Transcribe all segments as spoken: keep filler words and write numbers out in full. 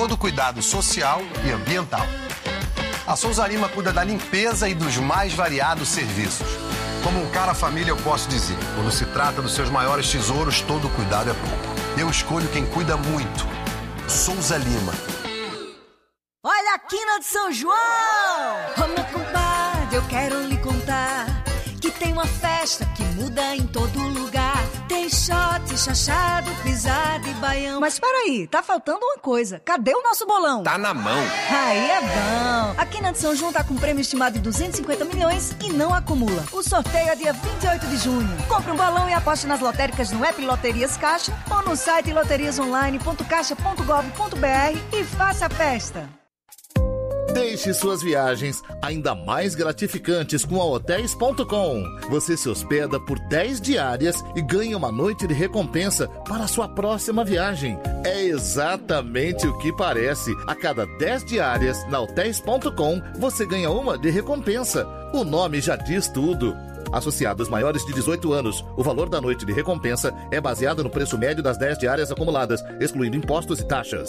todo cuidado social e ambiental. A Souza Lima cuida da limpeza e dos mais variados serviços. Como um cara família, eu posso dizer, quando se trata dos seus maiores tesouros, todo cuidado é pouco. Eu escolho quem cuida muito. Souza Lima. Olha a quina de São João! Ô meu compadre, eu quero lhe contar que tem uma festa que muda em todo lugar. Tem shot, chachado, pisado e baião. Mas peraí, tá faltando uma coisa. Cadê o nosso bolão? Tá na mão. Aí é bom. A Quina de São João tá com um prêmio estimado de duzentos e cinquenta milhões e não acumula. O sorteio é dia vinte e oito de junho. Compre um bolão e aposte nas lotéricas no app Loterias Caixa ou no site loterias online ponto caixa ponto gov ponto br e faça a festa. Deixe suas viagens ainda mais gratificantes com a hotéis ponto com. Você se hospeda por dez diárias e ganha uma noite de recompensa para a sua próxima viagem. É exatamente o que parece. A cada dez diárias na hotéis ponto com, você ganha uma de recompensa. O nome já diz tudo. Associados maiores de dezoito anos, o valor da noite de recompensa é baseado no preço médio das dez diárias acumuladas, excluindo impostos e taxas.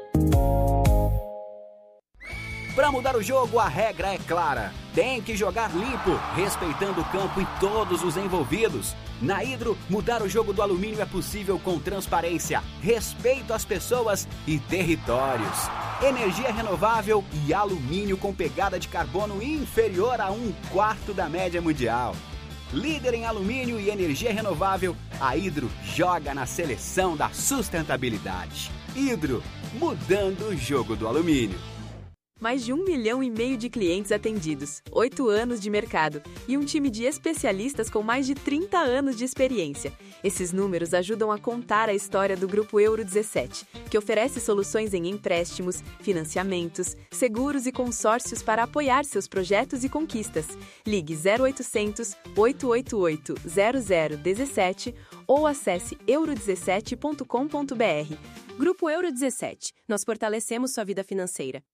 Para mudar o jogo, a regra é clara. Tem que jogar limpo, respeitando o campo e todos os envolvidos. Na Hidro, mudar o jogo do alumínio é possível com transparência, respeito às pessoas e territórios. Energia renovável e alumínio com pegada de carbono inferior a um quarto da média mundial. Líder em alumínio e energia renovável, a Hidro joga na seleção da sustentabilidade. Hidro, mudando o jogo do alumínio. Mais de um milhão e meio de clientes atendidos, oito anos de mercado e um time de especialistas com mais de trinta anos de experiência. Esses números ajudam a contar a história do Grupo Euro dezessete, que oferece soluções em empréstimos, financiamentos, seguros e consórcios para apoiar seus projetos e conquistas. Ligue zero oitocentos, oito oito oito, zero zero um sete ou acesse euro dezessete ponto com ponto br. Grupo Euro dezessete. Nós fortalecemos sua vida financeira.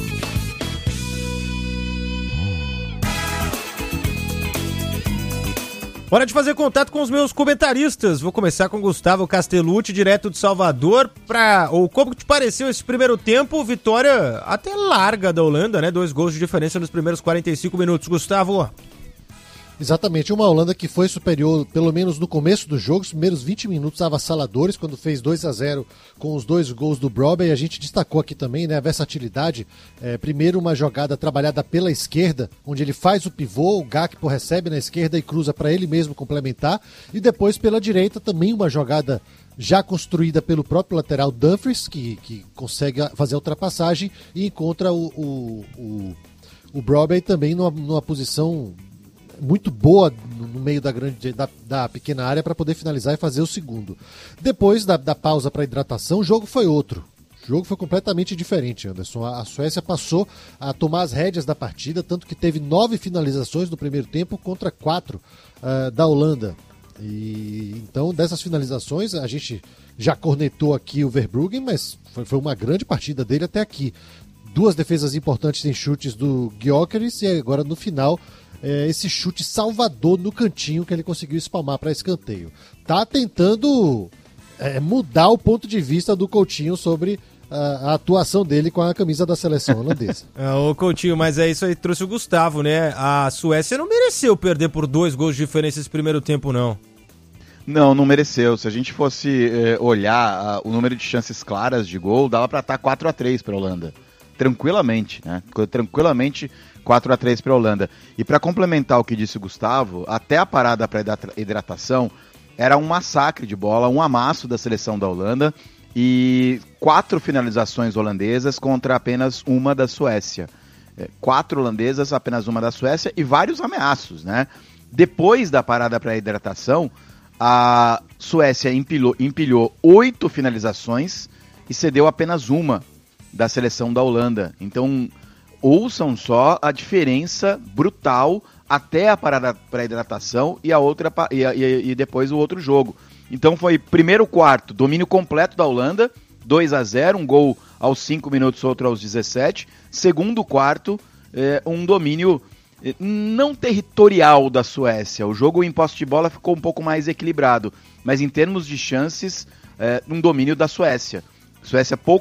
Hora de fazer contato com os meus comentaristas. Vou começar com Gustavo Castellucci, direto de Salvador. Pra... Ou como te pareceu esse primeiro tempo? Vitória até larga da Holanda, né? Dois gols de diferença nos primeiros quarenta e cinco minutos. Gustavo. Exatamente, uma Holanda que foi superior, pelo menos no começo do jogo, os primeiros vinte minutos avassaladores, quando fez dois a zero com os dois gols do Brobbey. A gente destacou aqui também, né, a versatilidade. É, primeiro uma jogada trabalhada pela esquerda, onde ele faz o pivô, o Gakpo recebe na esquerda e cruza para ele mesmo complementar. E depois pela direita também uma jogada já construída pelo próprio lateral Dumfries, que, que consegue fazer a ultrapassagem e encontra o, o, o, o Brobbey também numa, numa posição muito boa no meio da, grande, da, da pequena área para poder finalizar e fazer o segundo. Depois da, da pausa para hidratação, o jogo foi outro. O jogo foi completamente diferente, Anderson. A, a Suécia passou a tomar as rédeas da partida, tanto que teve nove finalizações no primeiro tempo contra quatro uh, da Holanda. E, então, dessas finalizações, a gente já cornetou aqui o Verbruggen, mas foi, foi uma grande partida dele até aqui. Duas defesas importantes em chutes do Gyökeres e agora no final É, esse chute salvador no cantinho que ele conseguiu espalmar para escanteio. Tá tentando é, mudar o ponto de vista do Coutinho sobre a, a atuação dele com a camisa da seleção holandesa. É, ô Coutinho, mas é isso aí, trouxe o Gustavo, né? A Suécia não mereceu perder por dois gols de diferença esse primeiro tempo, não. Não, não mereceu. Se a gente fosse é, olhar uh, o número de chances claras de gol, dava para estar quatro a três para a Holanda. Tranquilamente, né? Tranquilamente quatro a três para a Holanda. E para complementar o que disse o Gustavo, até a parada para hidratação era um massacre de bola, um amasso da seleção da Holanda e quatro finalizações holandesas contra apenas uma da Suécia. É, quatro holandesas, apenas uma da Suécia e vários ameaços, né? Depois da parada para hidratação, a Suécia empilhou, empilhou oito finalizações e cedeu apenas uma da seleção da Holanda. Então, ouçam só a diferença brutal até a parada para hidratação e a outra e, e, e depois o outro jogo. Então foi primeiro quarto, domínio completo da Holanda, dois a zero, um gol aos cinco minutos, outro aos dezessete. Segundo quarto, é, um domínio é, não territorial da Suécia. O jogo em posse de bola ficou um pouco mais equilibrado, mas em termos de chances, é, um domínio da Suécia. Suécia pouco